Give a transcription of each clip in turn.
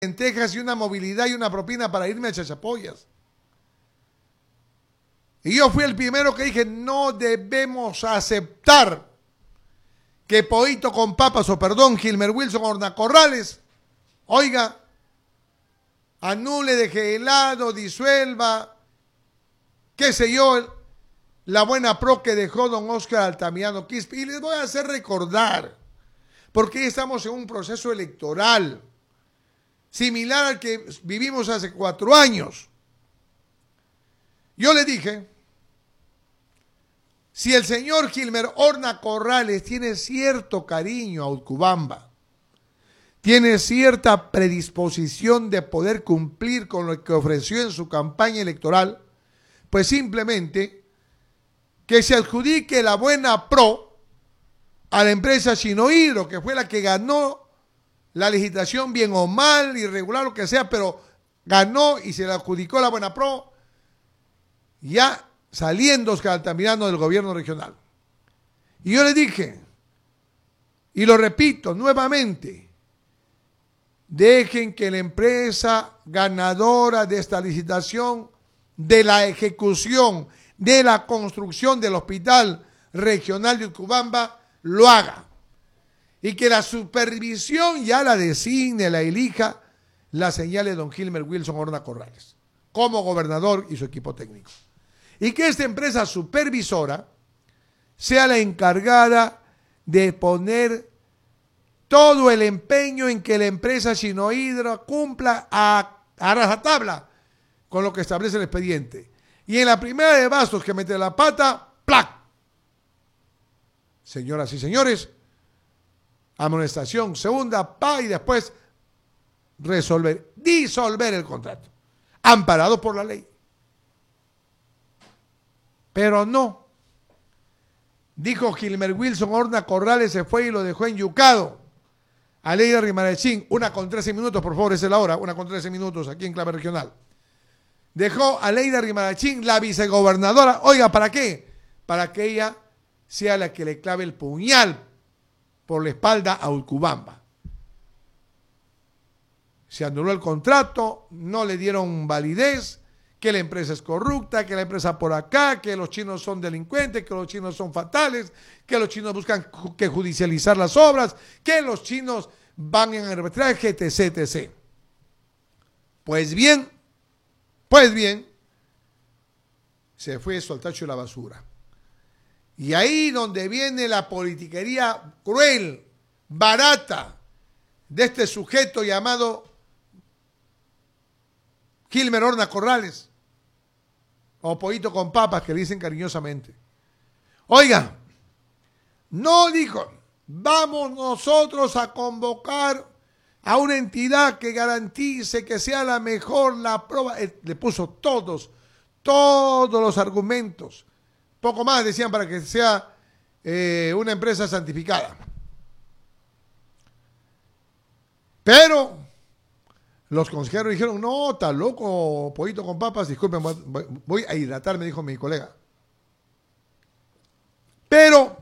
lentejas y una movilidad y una propina para irme a Chachapoyas. Y yo fui el primero que dije, no debemos aceptar que Pollito con Papas, o perdón, Gilmer Wilson Hornacorrales, oiga, anule, deje helado, disuelva, qué sé yo, la buena pro que dejó don Óscar Altamirano Quispe. Y les voy a hacer recordar, porque estamos en un proceso electoral similar al que vivimos hace 4 años. Yo le dije, si el señor Gilmer Hornacorrales tiene cierto cariño a Utcubamba, tiene cierta predisposición de poder cumplir con lo que ofreció en su campaña electoral, pues simplemente que se adjudique la buena pro a la empresa Chinohidro, que fue la que ganó la licitación, bien o mal, irregular, lo que sea, pero ganó y se le adjudicó la buena pro, ya saliendo Óscar Altamirano del gobierno regional. Y yo le dije, y lo repito nuevamente, dejen que la empresa ganadora de esta licitación, de la ejecución, de la construcción del hospital regional de Utcubamba, lo haga. Y que la supervisión ya la designe, la elija, la señale don Gilmer Wilson Hornacorrales, como gobernador y su equipo técnico. Y que esta empresa supervisora sea la encargada de poner todo el empeño en que la empresa Chinohidro cumpla a rajatabla con lo que establece el expediente. Y en la primera de bastos que mete la pata, ¡plac! Señoras y señores, amonestación segunda, y después disolver el contrato, amparado por la ley. Pero no. Dijo Gilmer Wilson Hornacorrales, se fue y lo dejó enyucado. Aleida Rimarachín, 1:13 minutos, por favor, esa es la hora, 1:13 minutos aquí en Clave Regional. Dejó a Aleida Rimarachín, la vicegobernadora, oiga, ¿para qué? Para que ella sea la que le clave el puñal por la espalda a Utcubamba. Se anuló el contrato, no le dieron validez, que la empresa es corrupta, que la empresa por acá, que los chinos son delincuentes, que los chinos son fatales, que los chinos buscan que judicializar las obras, que los chinos van en arbitraje, etc, etc. Pues bien, se fue eso al tacho de la basura. Y ahí donde viene la politiquería cruel, barata, de este sujeto llamado Gilmer Hornacorrales, o Pollito con Papas, que le dicen cariñosamente. Oiga, no dijo, vamos nosotros a convocar a una entidad que garantice que sea la mejor, la prueba. Le puso todos los argumentos. Poco más decían para que sea una empresa santificada. Pero los consejeros dijeron, no, está loco, Pollito con Papas, disculpen, voy a hidratar, me dijo mi colega. Pero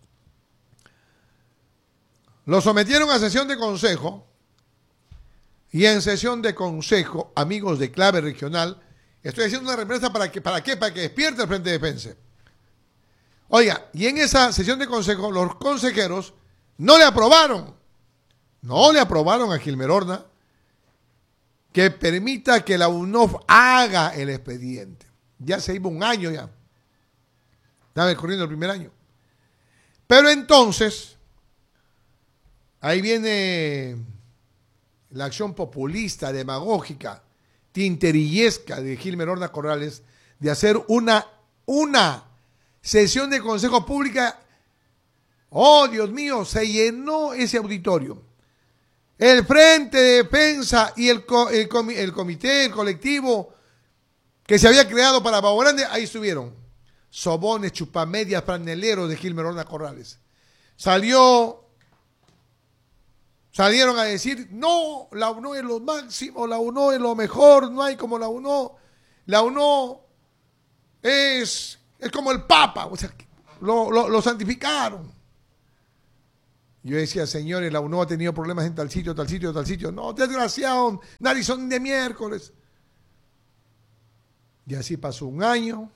lo sometieron a sesión de consejo, y en sesión de consejo, amigos de Clave Regional, estoy haciendo una represa ¿para qué? Para que despierte el Frente de Defensa. Oiga, y en esa sesión de consejo, los consejeros no le aprobaron a Gilmer Horna que permita que la UNOF haga el expediente. Ya se iba un año ya. Estaba corriendo el primer año. Pero entonces, ahí viene la acción populista, demagógica, tinterillesca de Gilmer Hornacorrales de hacer una sesión de consejo pública. Oh, Dios mío, se llenó ese auditorio. El Frente de Defensa y el comité, el colectivo que se había creado para Bajo Grande, ahí estuvieron. Sobones, chupamedias, franeleros de Gilmer Hornacorrales. Salieron a decir, no, la UNO es lo máximo, la UNO es lo mejor, no hay como la UNO. La UNO es como el Papa, o sea, lo santificaron. Yo decía, señores, la UNO ha tenido problemas en tal sitio, tal sitio, tal sitio. No, desgraciado, narizón de miércoles. Y así pasó un año.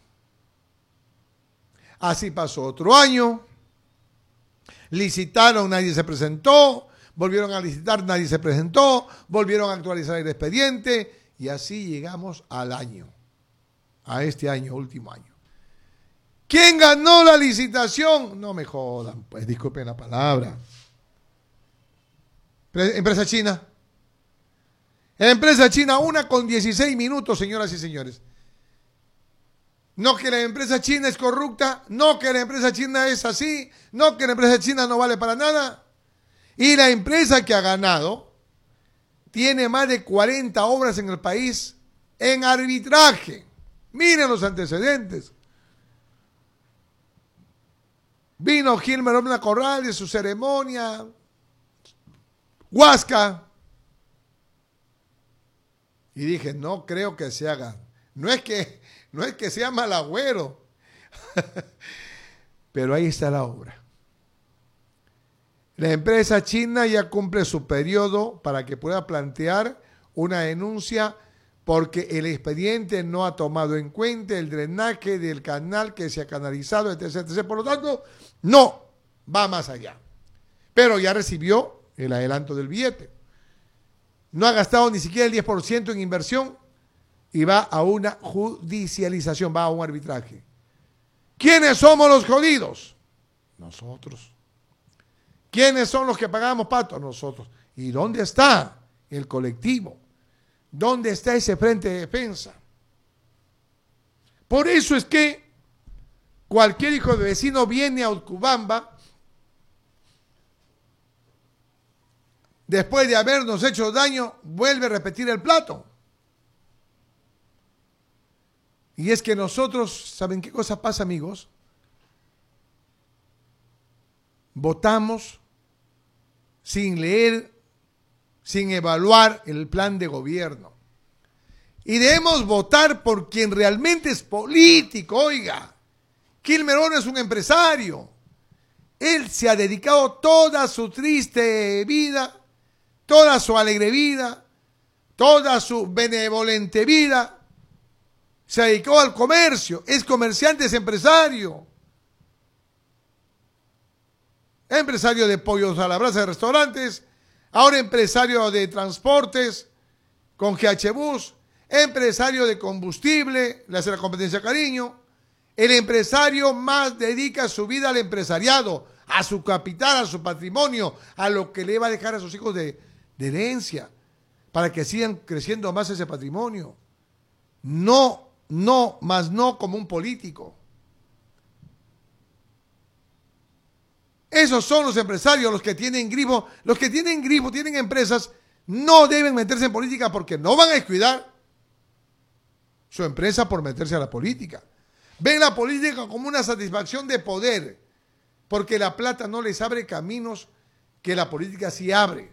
Así pasó otro año. Licitaron, nadie se presentó. Volvieron a licitar, nadie se presentó. Volvieron a actualizar el expediente. Y así llegamos al año. A este año, último año. ¿Quién ganó la licitación? No me jodan, pues disculpen la palabra. Empresa china. Empresa china, 1:16, señoras y señores. No que la empresa china es corrupta, no que la empresa china es así, no que la empresa china no vale para nada. Y la empresa que ha ganado tiene más de 40 obras en el país en arbitraje. Miren los antecedentes. Vino Gilmer Omna Corral de su ceremonia, Huasca, y dije, no creo que se haga. No es que sea mal agüero, pero ahí está la obra. La empresa china ya cumple su periodo para que pueda plantear una denuncia porque el expediente no ha tomado en cuenta el drenaje del canal que se ha canalizado, etc, etc. Por lo tanto, no va más allá. Pero ya recibió el adelanto del billete. No ha gastado ni siquiera el 10% en inversión y va a una judicialización, va a un arbitraje. ¿Quiénes somos los jodidos? Nosotros. ¿Quiénes son los que pagamos pato? Nosotros. ¿Y dónde está el colectivo? ¿Dónde está ese frente de defensa? Por eso es que cualquier hijo de vecino viene a Utcubamba después de habernos hecho daño, vuelve a repetir el plato. Y es que nosotros, ¿saben qué cosa pasa, amigos? Votamos sin leer, sin evaluar el plan de gobierno. Y debemos votar por quien realmente es político, oiga. Gilmer Omna es un empresario. Él se ha dedicado toda su triste vida, toda su alegre vida, toda su benevolente vida, se dedicó al comercio, es comerciante, es empresario. Empresario de pollos a la brasa de restaurantes, ahora empresario de transportes con GH Bus, empresario de combustible, le hace la competencia a Cariño. El empresario más dedica su vida al empresariado, a su capital, a su patrimonio, a lo que le va a dejar a sus hijos de herencia, para que sigan creciendo más ese patrimonio. No como un político. Esos son los empresarios, los que tienen grifo, tienen empresas, no deben meterse en política porque no van a descuidar su empresa por meterse a la política. Ven la política como una satisfacción de poder, porque la plata no les abre caminos que la política sí abre.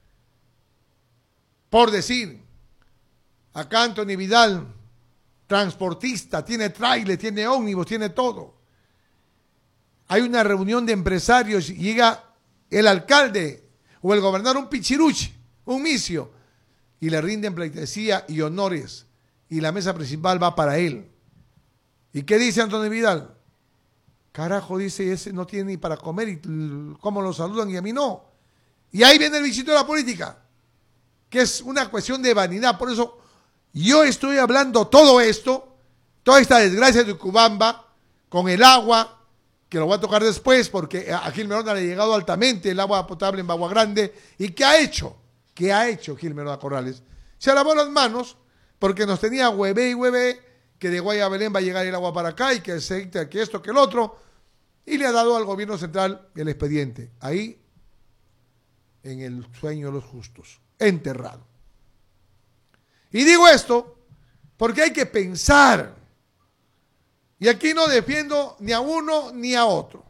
Por decir, acá Anthony Vidal, transportista, tiene tráiler, tiene ómnibus, tiene todo. Hay una reunión de empresarios y llega el alcalde o el gobernador, un pichiruchi, un misio, y le rinden pleitesía y honores, y la mesa principal va para él. ¿Y qué dice Antonio Vidal? Carajo, dice, ese no tiene ni para comer y cómo lo saludan y a mí no. Y ahí viene el bichito de la política, que es una cuestión de vanidad. Por eso yo estoy hablando todo esto, toda esta desgracia de Utcubamba, con el agua, que lo voy a tocar después porque a Gilmer Omna le ha llegado altamente el agua potable en Bagua Grande. ¿Y qué ha hecho? ¿Qué ha hecho Gilmer Omna Corrales? Se lavó las manos porque nos tenía hueve que de Guayabelén va a llegar el agua para acá y que el sector, que esto, que el otro, y le ha dado al gobierno central el expediente. Ahí, en el sueño de los justos, enterrado. Y digo esto porque hay que pensar. Y aquí no defiendo ni a uno ni a otro.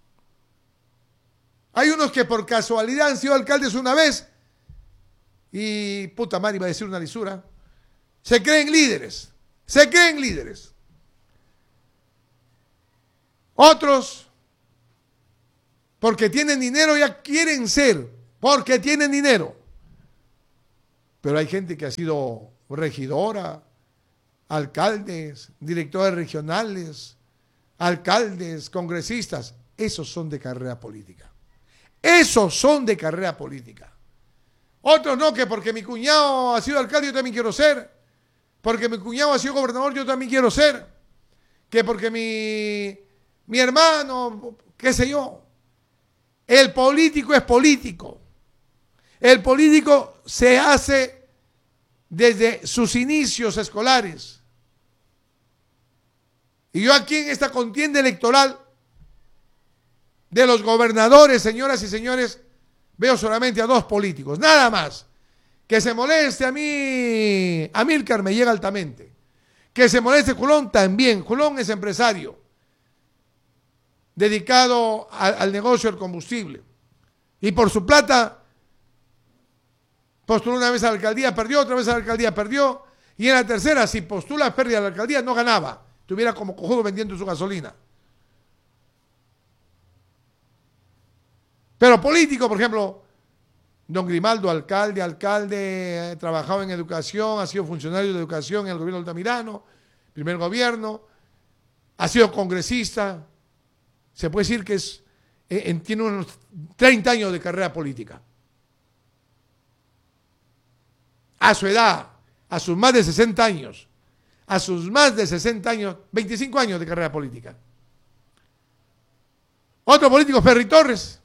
Hay unos que por casualidad han sido alcaldes una vez y, puta madre, iba a decir una lisura, se creen líderes. Otros porque tienen dinero ya quieren ser, porque tienen dinero. Pero hay gente que ha sido regidora, alcaldes, directores regionales, alcaldes, congresistas. Esos son de carrera política. Esos son de carrera política. Otros no, que porque mi cuñado ha sido alcalde yo también quiero ser. Porque mi cuñado ha sido gobernador yo también quiero ser. Que porque mi hermano, qué sé yo. El político es político. El político se hace desde sus inicios escolares. Y yo aquí en esta contienda electoral de los gobernadores, señoras y señores, veo solamente a dos políticos, nada más. Que se moleste a mí, Amílcar me llega altamente. Que se moleste Julón también. Julón es empresario, dedicado al negocio del combustible. Y por su plata postuló una vez a la alcaldía, perdió, otra vez a la alcaldía, perdió. Y en la tercera, si postula pérdida a la alcaldía, no ganaba. Estuviera como cojudo vendiendo su gasolina. Pero político, por ejemplo, don Grimaldo, alcalde, trabajado en educación, ha sido funcionario de educación en el gobierno de Altamirano, primer gobierno, ha sido congresista, se puede decir que tiene unos 30 años de carrera política. A su edad, a sus más de 60 años, 25 años de carrera política. Otro político, Ferry Torres.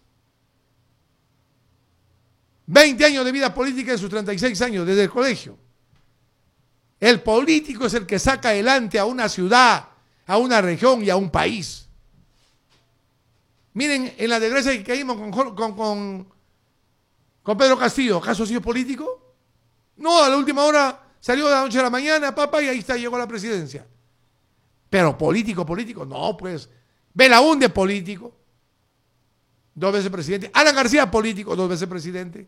20 años de vida política en sus 36 años, desde el colegio. El político es el que saca adelante a una ciudad, a una región y a un país. Miren, en la desgracia que caímos con Pedro Castillo, ¿acaso ha sido político? No, a la última hora salió de la noche a la mañana, papá, y ahí está, llegó a la presidencia. Pero político, no, pues. Belaúnde, político. 2 veces presidente. Alan García, político, 2 veces presidente.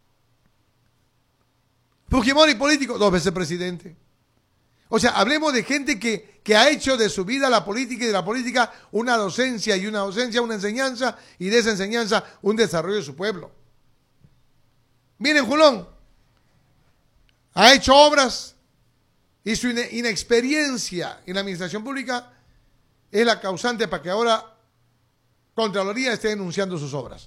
Fujimori, político, 2 veces presidente. O sea, hablemos de gente que ha hecho de su vida la política y de la política una docencia y una docencia, una enseñanza y de esa enseñanza un desarrollo de su pueblo. Miren, Julón, ha hecho obras y su inexperiencia en la administración pública es la causante para que ahora Contraloría esté denunciando sus obras.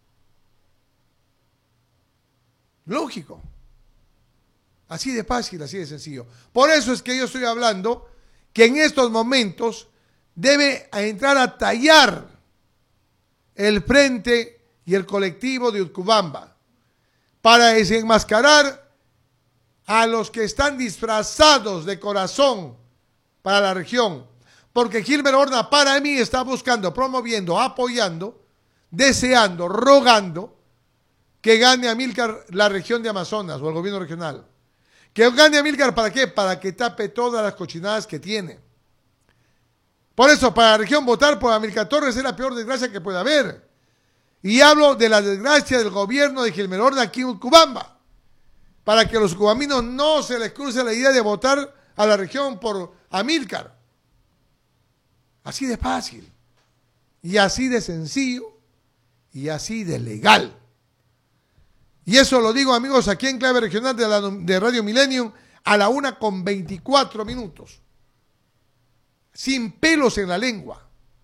Lógico. Así de fácil, así de sencillo. Por eso es que yo estoy hablando que en estos momentos debe entrar a tallar el frente y el colectivo de Utcubamba para desenmascarar a los que están disfrazados de corazón para la región. Porque Gilmer Horna para mí está buscando, promoviendo, apoyando, deseando, rogando que gane Amílcar la región de Amazonas o el gobierno regional. Que gane Amílcar, ¿para qué? Para que tape todas las cochinadas que tiene. Por eso, para la región votar por Amílcar Torres es la peor desgracia que puede haber. Y hablo de la desgracia del gobierno de Gilmer Horna aquí en Utcubamba. Para que los cubaminos no se les cruce la idea de votar a la región por Amílcar. Así de fácil, y así de sencillo, y así de legal. Y eso lo digo, amigos, aquí en Clave Regional de Radio Millennium a la 1:24. Sin pelos en la lengua.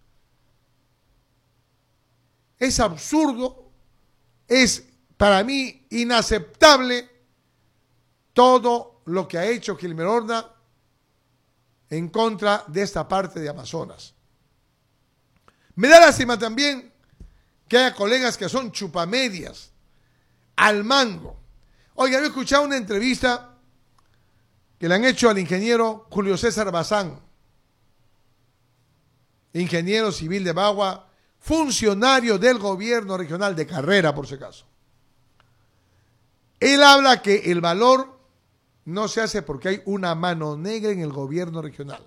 Es absurdo, es para mí inaceptable todo lo que ha hecho Gilmer Horna en contra de esta parte de Amazonas. Me da lástima también que haya colegas que son chupamedias, al mango. Oiga, había escuchado una entrevista que le han hecho al ingeniero Julio César Bazán, ingeniero civil de Bagua, funcionario del gobierno regional de carrera, por si acaso. Él habla que el valor no se hace porque hay una mano negra en el gobierno regional.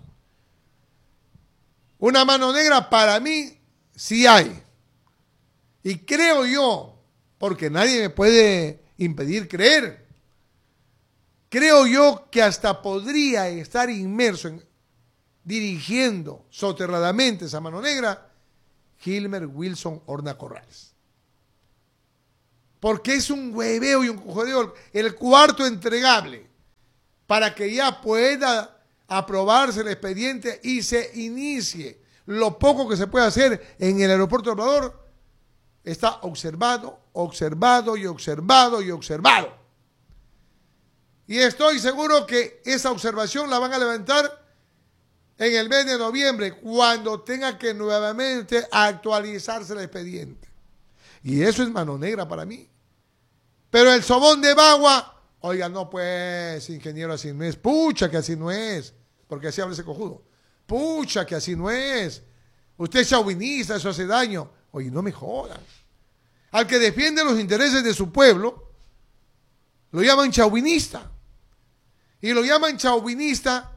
Una mano negra para mí sí hay. Y creo yo, porque nadie me puede impedir creer, creo yo que hasta podría estar inmerso dirigiendo soterradamente esa mano negra Gilmer Wilson Horna Corrales. Porque es un hueveo y un jodeo el cuarto entregable para que ya pueda aprobarse el expediente y se inicie lo poco que se puede hacer en el aeropuerto de Salvador. Está observado y observado y observado. Y estoy seguro que esa observación la van a levantar en el mes de noviembre, cuando tenga que nuevamente actualizarse el expediente. Y eso es mano negra para mí. Pero el sobón de Bagua, oiga, no pues, ingeniero, así no es. Pucha, que así no es. Porque así habla ese cojudo. Pucha, que así no es. Usted es chauvinista, eso hace daño. Oye, no me jodan. Al que defiende los intereses de su pueblo, lo llaman chauvinista. Y lo llaman chauvinista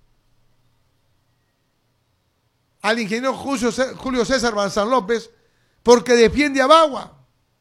al ingeniero Julio César Balzán López porque defiende a Bagua.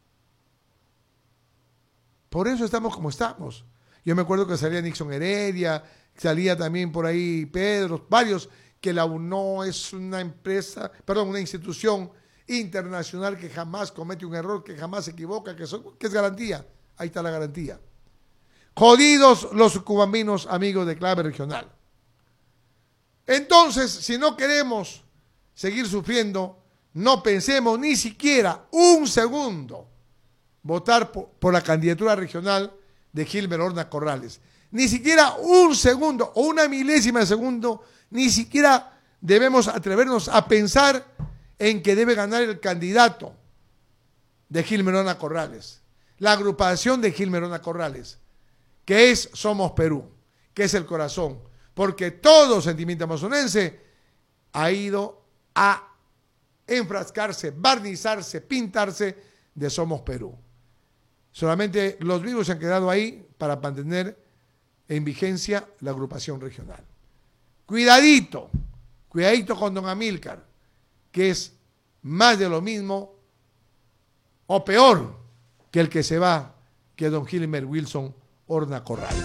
Por eso estamos como estamos. Yo me acuerdo que salía Nixon Heredia, salía también por ahí Pedro, varios, que la UNO es una una institución internacional que jamás comete un error, que jamás se equivoca, que es garantía. Ahí está la garantía. Jodidos los cubambinos, amigos de Clave Regional. Entonces, si no queremos seguir sufriendo, no pensemos ni siquiera un segundo votar por la candidatura regional de Gilmer Horna Corrales. Ni siquiera un segundo o una milésima de segundo, ni siquiera debemos atrevernos a pensar en que debe ganar el candidato de Gilmer Horna Corrales, la agrupación de Gilmer Horna Corrales, que es Somos Perú, que es el corazón, porque todo sentimiento amazonense ha ido a enfrascarse, barnizarse, pintarse de Somos Perú. Solamente los vivos se han quedado ahí para mantener en vigencia la agrupación regional. Cuidadito con don Amílcar, que es más de lo mismo o peor que el que se va, que don Gilmer Wilson Horna Corrales.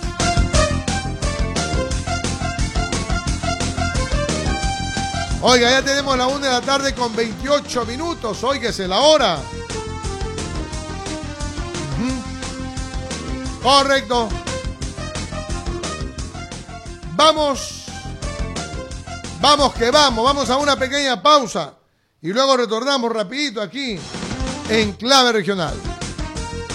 Oiga, ya tenemos la 1:00 p.m. con 28 minutos. Óigase la hora. Correcto. Vamos que vamos a una pequeña pausa y luego retornamos rapidito aquí en Clave Regional.